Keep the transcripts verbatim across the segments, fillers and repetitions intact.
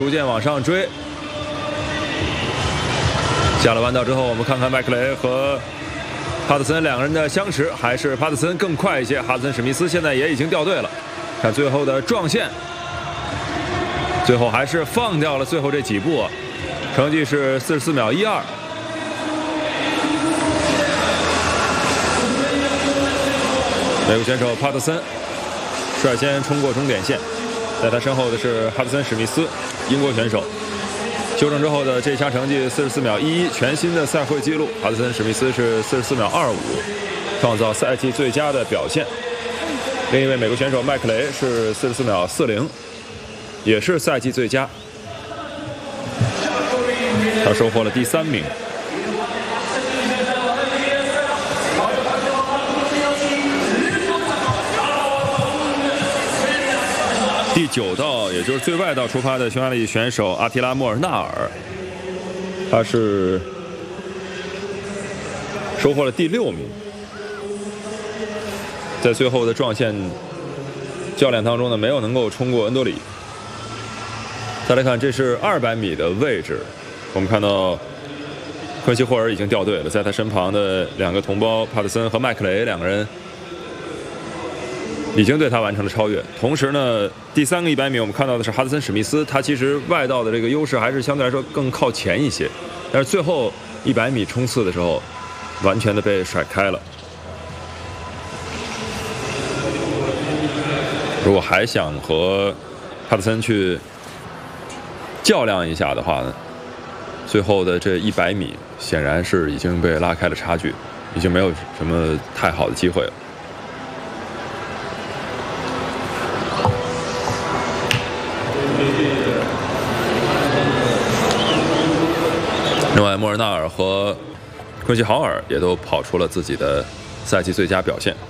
逐渐往上追。下了弯道之后，我们看看麦克雷和帕特森两个人的相持，还是帕特森更快一些。哈德森史密斯现在也已经掉队了，看最后的撞线，最后还是放掉了最后这几步，成绩是四十四秒一二。美国选手帕特森率先冲过终点线，在他身后的是哈德森史密斯，英国选手。修正之后的这项成绩四十四秒一一，全新的赛会纪录。哈德森史密斯是四十四秒二五，创造赛季最佳的表现。另一位美国选手麦克雷是四十四秒四零，也是赛季最佳，他收获了第三名。第九道，也就是最外道出发的匈牙利选手阿提拉·莫尔纳尔，他是收获了第六名。在最后的撞线较量当中呢，没有能够冲过恩多里。再来看，这是二百米的位置，我们看到昆西霍尔已经掉队了，在他身旁的两个同胞帕特森和麦克雷两个人已经对他完成了超越。同时呢，第三个一百米我们看到的是哈德森史密斯，他其实外道的这个优势还是相对来说更靠前一些，但是最后一百米冲刺的时候完全的被甩开了。如果还想和哈德森去较量一下的话呢，最后的这一百米显然是已经被拉开了差距，已经没有什么太好的机会了。另外，莫尔纳尔和昆西豪尔也都跑出了自己的赛季最佳表现。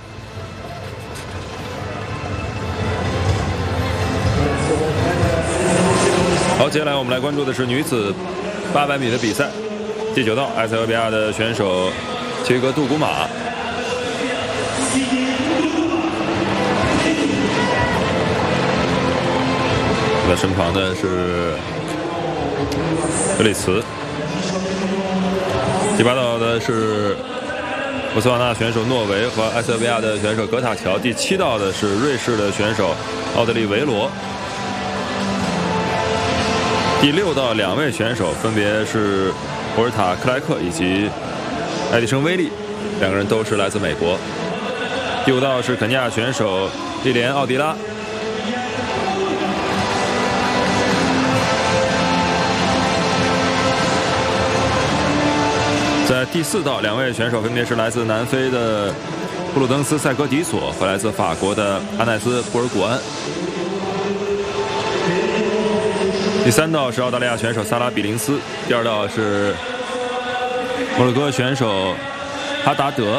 好，接下来我们来关注的是女子八百米的比赛。第九道，埃塞俄比亚的选手切格杜古马，在身旁的是格里茨。第八道的是博茨瓦纳选手诺维和埃塞俄比亚的选手格塔乔。第七道的是瑞士的选手奥德利维罗。第六道两位选手分别是博尔塔克莱克以及爱迪生威利，两个人都是来自美国。第五道是肯尼亚选手莉莲奥迪拉。在第四道，两位选手分别是来自南非的布鲁登斯·塞格迪索和来自法国的阿奈斯·布尔古安。第三道是澳大利亚选手萨拉·比林斯，第二道是摩洛哥选手哈达德。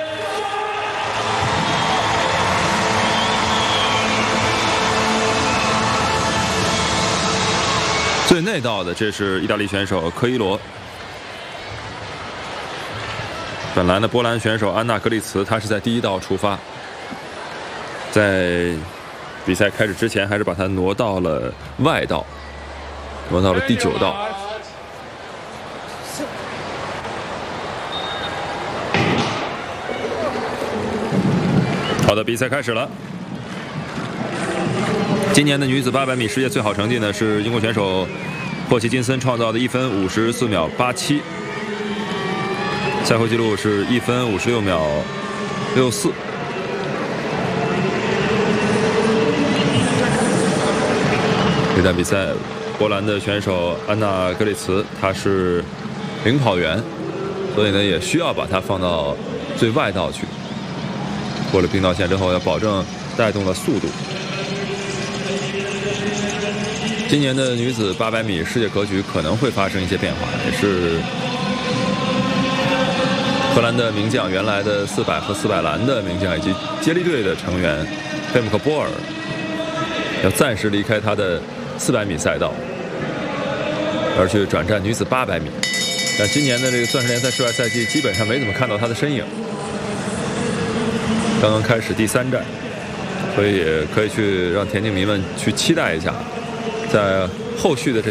最内道的，这是意大利选手科伊罗。本来呢，波兰选手安娜格里茨，她是在第一道出发，在比赛开始之前，还是把她挪到了外道，挪到了第九道。好的，比赛开始了。今年的女子八百米世界最好成绩呢，是英国选手霍奇金森创造的一分五十四秒八七。赛会纪录是一分五十六秒六四。这场比赛，波兰的选手安娜格里茨，她是领跑员，所以呢也需要把它放到最外道去。过了并道线之后，要保证带动了速度。今年的女子八百米世界格局可能会发生一些变化，也是荷兰的名将，原来的四百和四百栏的名将以及接力队的成员费姆克波尔要暂时离开他的四百米赛道，而去转战女子八百米。但今年的这个钻石联赛室外赛季基本上没怎么看到他的身影，刚刚开始第三站，所以也可以去让田径迷们去期待一下，在后续的这